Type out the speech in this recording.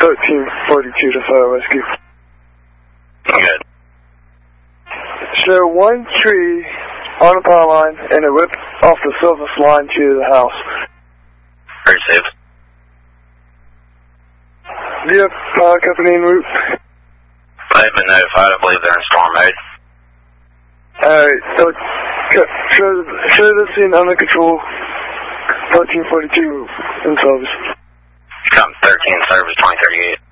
1342 to Fire Rescue. Good. So one tree on the power line, and it whipped off the surface line to the house. Receive. Do you have power company en route? They've been notified. I believe they're in storm mode. Alright, so show the scene under control. 1342 in service. Come 13 service 2038.